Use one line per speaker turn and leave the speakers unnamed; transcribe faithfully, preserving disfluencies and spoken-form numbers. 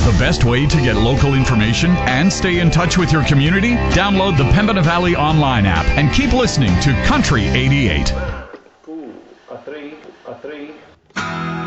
The best way to get local information and stay in touch with your community? Download the Pembina Valley Online app and keep listening to Country eighty-eight.
Two, a three, a three.